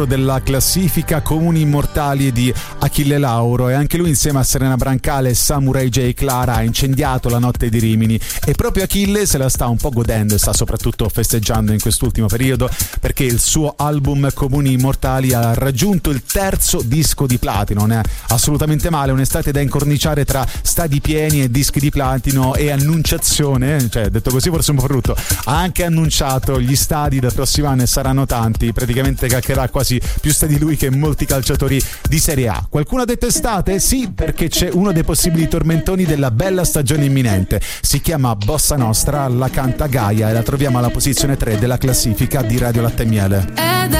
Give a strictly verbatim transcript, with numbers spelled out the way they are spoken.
della classifica Comuni Immortali di Achille Lauro, e anche lui insieme a Serena Brancale e Samurai J. Clara ha incendiato la notte di Rimini, e proprio Achille se la sta un po' godendo e sta soprattutto festeggiando in quest'ultimo periodo, perché il suo album Comuni Immortali ha raggiunto il terzo disco di platino. Non è assolutamente male, un'estate da incorniciare tra stadi pieni e dischi di platino e annunciazione, cioè detto così forse un po' brutto, ha anche annunciato gli stadi del prossimo anno e saranno tanti, praticamente caccherà quasi più sta di lui che molti calciatori di Serie A. Qualcuno ha detto estate? Sì, perché c'è uno dei possibili tormentoni della bella stagione imminente. Si chiama Bossa Nostra, la canta Gaia e la troviamo alla posizione tre della classifica di Radio Latte e Miele.